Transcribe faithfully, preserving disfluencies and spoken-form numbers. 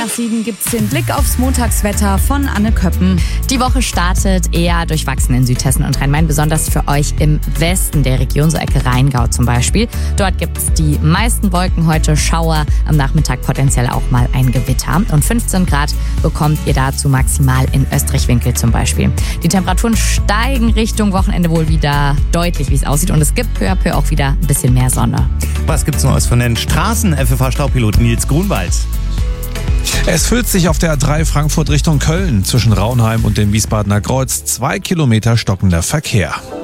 nach sieben gibt's den Blick aufs Montagswetter von Anne Köppen. Die Woche startet eher durchwachsen in Südhessen und Rhein-Main, besonders für euch im Westen der Region, so Ecke Rheingau zum Beispiel. Dort gibt's die meisten Wolken heute, Schauer, am Nachmittag potenziell auch mal ein Gewitter. Und fünfzehn Grad bekommt ihr dazu maximal in Österreich-Winkel zum Beispiel. Die Temperaturen steigen Richtung Wochenende wohl wieder deutlich, wie es aussieht. Und es gibt peu à peu auch wieder ein bisschen mehr Sonne. Was gibt's Neues von den Straßen-F F H-Staupilot Nils Grunwald? Es füllt sich auf der A drei Frankfurt Richtung Köln zwischen Raunheim und dem Wiesbadener Kreuz. Zwei Kilometer stockender Verkehr.